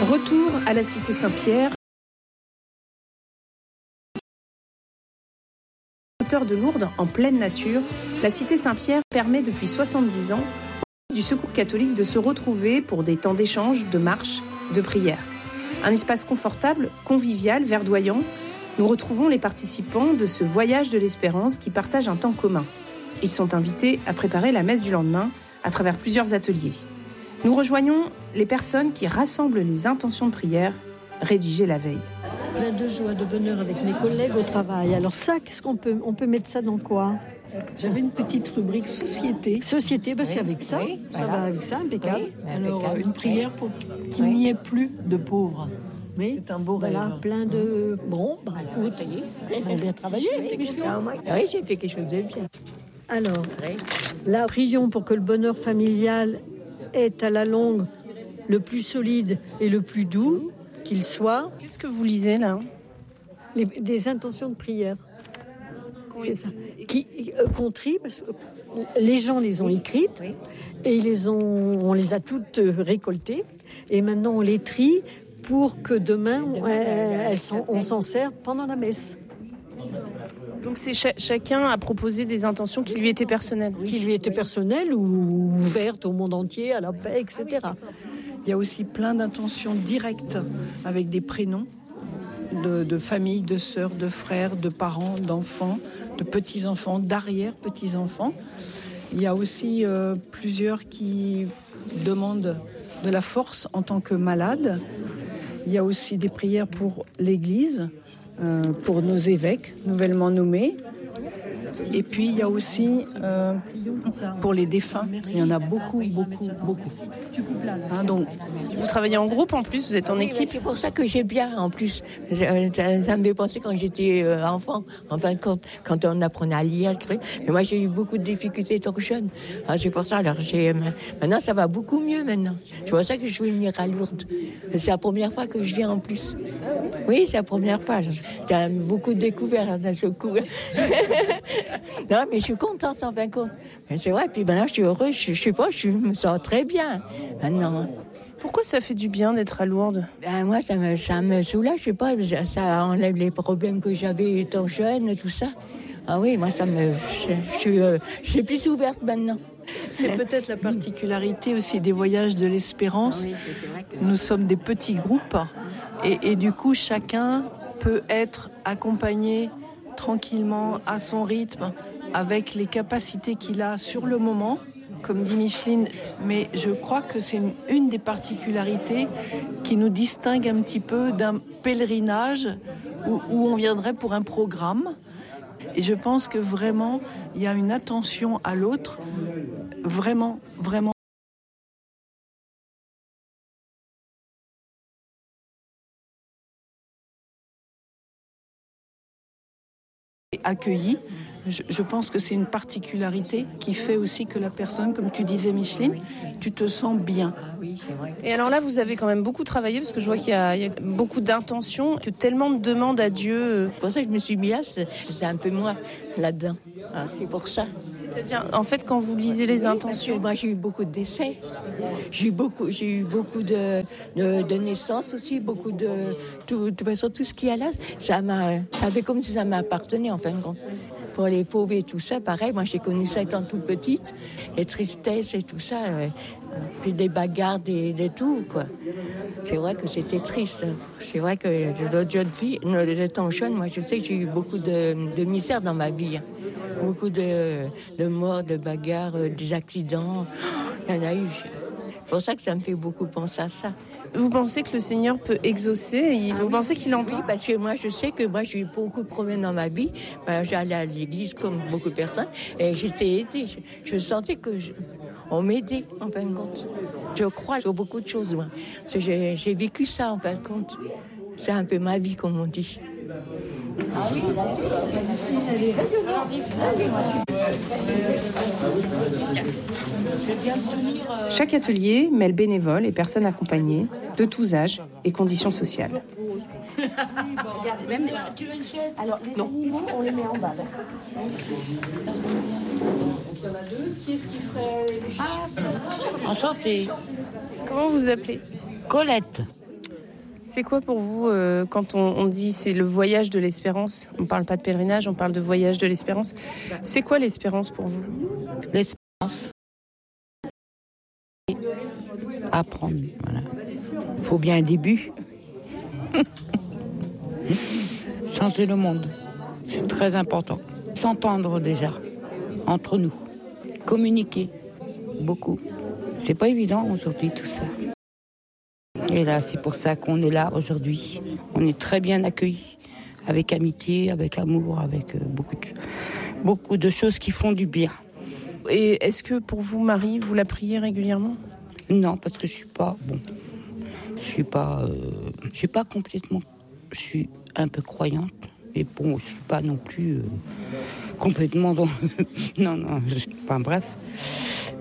Retour à la cité Saint-Pierre. Hauteur de Lourdes, en pleine nature, la cité Saint-Pierre permet depuis 70 ans du Secours catholique de se retrouver pour des temps d'échange, de marche, de prière. Un espace confortable, convivial, verdoyant. Nous retrouvons les participants de ce voyage de l'espérance qui partagent un temps commun. Ils sont invités à préparer la messe du lendemain à travers plusieurs ateliers. Nous rejoignons les personnes qui rassemblent les intentions de prière rédigées la veille. Plein de joie, de bonheur avec mes collègues au travail. Alors ça, on peut mettre ça dans quoi ? J'avais une petite rubrique société. Société, c'est avec ça. Oui, ça va avec ça, impeccable. Oui, alors, une prière pour qu'il n'y ait plus de pauvres. Oui. C'est un beau rêve. Voilà, plein de... Bon, écoute, on a bien travaillé. Oui, j'ai fait quelque chose de bien. Alors, là, prions pour que le bonheur familial est à la longue le plus solide et le plus doux qu'il soit. Qu'est-ce que vous lisez là ? Des intentions de prière. C'est ça. Qu'on trie, parce que les gens les ont écrites et on les a toutes récoltées. Et maintenant, on les trie pour que demain, on s'en sert pendant la messe. Donc c'est chacun a proposé des intentions qui lui étaient personnelles. Qui lui étaient personnelles ou ouvertes au monde entier, à la paix, etc. Il y a aussi plein d'intentions directes avec des prénoms de familles, de sœurs, de frères, de parents, d'enfants, de petits-enfants, d'arrière-petits-enfants. Il y a aussi plusieurs qui demandent de la force en tant que malades. Il y a aussi des prières pour l'Église, pour nos évêques nouvellement nommés. Et puis il y a aussi pour les défunts. Il y en a beaucoup. Donc vous travaillez en groupe en plus, vous êtes en équipe. C'est pour ça que j'ai bien en plus. Ça me fait penser quand j'étais enfant, en fin de compte, quand on apprenait à lire, à écrire. Mais moi j'ai eu beaucoup de difficultés étant jeune. C'est pour ça. Alors maintenant ça va beaucoup mieux maintenant. C'est pour ça que je veux venir à Lourdes. C'est la première fois que je viens en plus. Oui, c'est la première fois. J'ai beaucoup découvert d'un seul coup. Non, mais je suis contente en fin de compte. Mais c'est vrai, puis maintenant je suis heureuse, je sais pas, je me sens très bien maintenant. Pourquoi ça fait du bien d'être à Lourdes ? Moi, ça me soulage, je sais pas, ça enlève les problèmes que j'avais étant jeune, tout ça. Ah oui, moi, je suis plus ouverte maintenant. C'est peut-être la particularité aussi des voyages de l'espérance. Oui, c'est vrai que... Nous sommes des petits groupes et du coup, chacun peut être accompagné tranquillement, à son rythme, avec les capacités qu'il a sur le moment, comme dit Micheline. Mais je crois que c'est une des particularités qui nous distingue un petit peu d'un pèlerinage où on viendrait pour un programme. Et je pense que vraiment, il y a une attention à l'autre, vraiment accueilli. Je pense que c'est une particularité qui fait aussi que la personne, comme tu disais Micheline, tu te sens bien. Et alors là, vous avez quand même beaucoup travaillé, parce que je vois qu'il y a beaucoup d'intentions, que tellement de demandes à Dieu. C'est pour ça que je me suis mis là, c'est un peu moi là-dedans. C'est pour ça. C'est-à-dire, en fait, quand vous lisez les intentions... Moi, j'ai eu beaucoup de décès. J'ai eu beaucoup de naissances aussi, beaucoup de toute façon, tout ce qu'il y a là, ça fait comme si ça m'appartenait en fin de compte. Pour les pauvres et tout ça, pareil, moi j'ai connu ça étant toute petite, les tristesses et tout ça, puis des bagarres, des tout, quoi. C'est vrai que c'était triste. C'est vrai que d'autres jeunes filles, étant jeune, moi je sais que j'ai eu beaucoup de misère dans ma vie. Beaucoup de morts, de bagarres, des accidents. Il y en a eu. C'est pour ça que ça me fait beaucoup penser à ça. Vous pensez que le Seigneur peut exaucer ? Vous pensez qu'il entend ? Oui, parce que moi, je sais que moi, j'ai eu beaucoup de problèmes dans ma vie. J'allais à l'église comme beaucoup de personnes et j'étais aidée. Je sentais on m'aidait, en fin de compte. Je crois sur beaucoup de choses, moi. Parce que j'ai vécu ça, en fin de compte. C'est un peu ma vie, comme on dit. Chaque atelier mêle bénévoles et personnes accompagnées, de tous âges et conditions sociales. Alors, les animaux, on les met en bas. Il y en a deux. Qui est-ce qui ferait... Enchantée. Comment vous vous appelez ? Colette. C'est quoi pour vous, quand on dit c'est le voyage de l'espérance? On ne parle pas de pèlerinage, on parle de voyage de l'espérance. C'est quoi l'espérance pour vous? L'espérance. Apprendre, voilà. Il faut bien un début. Changer le monde, c'est très important. S'entendre déjà, entre nous. Communiquer, beaucoup. C'est pas évident aujourd'hui tout ça. Et là, c'est pour ça qu'on est là aujourd'hui. On est très bien accueillis, avec amitié, avec amour, avec beaucoup de choses qui font du bien. Et est-ce que pour vous, Marie, vous la priez régulièrement? Non, parce que je suis pas complètement. Je suis un peu croyante, mais bon, je suis pas non plus complètement dans. Non, bref.